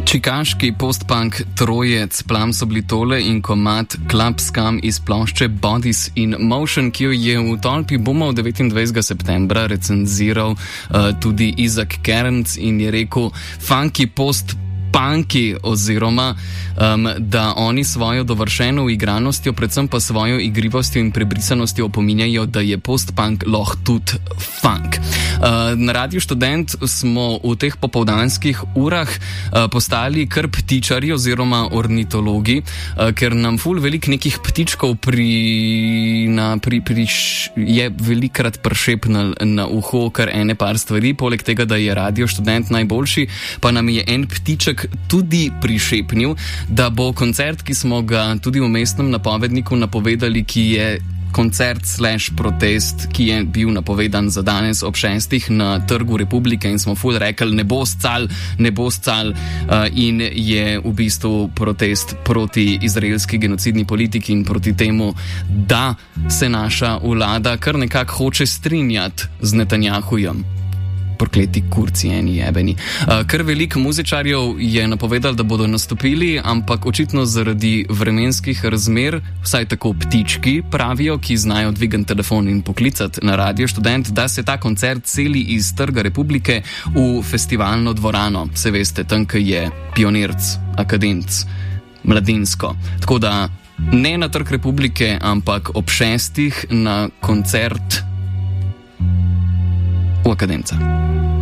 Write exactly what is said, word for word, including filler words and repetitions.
Čikaški postpunk trojec Plam so bili tole in komad Club Scum iz plošče Bodies in Motion, ki jo je v tolpi Bumov devetindvajsetega septembra recenziral uh, tudi Izak Kerenc in je rekel funky post punki oziroma um, da oni svojo dovršeno igranostjo, predvsem pa svojo igrivostjo in prebrisanostjo opominjajo, da je post-punk lahko tudi funk. Uh, na Radiu Študent smo v teh popoldanskih urah uh, postali kar ptičari oziroma ornitologi, uh, ker nam ful velik nekih ptičkov pri, na, pri, pri š, je velikrat pršepnal na uho kar ene par stvari, poleg tega, da je Radio Študent najboljši, pa nam je en ptiček tudi prišepnil, da bo koncert, ki smo ga tudi v mestnem napovedniku napovedali, ki je koncert slash protest, ki je bil napovedan za danes ob šestih na Trgu Republike in smo ful rekli, ne bo scal, ne bo scal uh, in je v bistvu protest proti izraelski genocidni politiki in proti temu, da se naša vlada kar nekako hoče strinjati z Netanjahujem. Prokleti kurci eni jebeni. Uh, kar veliko muzičarjev je napovedal, da bodo nastopili, ampak očitno zaradi vremenskih razmer, vsaj tako ptički pravijo, ki znajo dvigati telefon in poklicati na Radio Študent, da se ta koncert seli iz Trga Republike v festivalno dvorano. Se veste, tam, ki je Pionirc, Akademc, Mladinsko. Tako da ne na Trg Republike, ampak ob šestih na koncert v Akademca.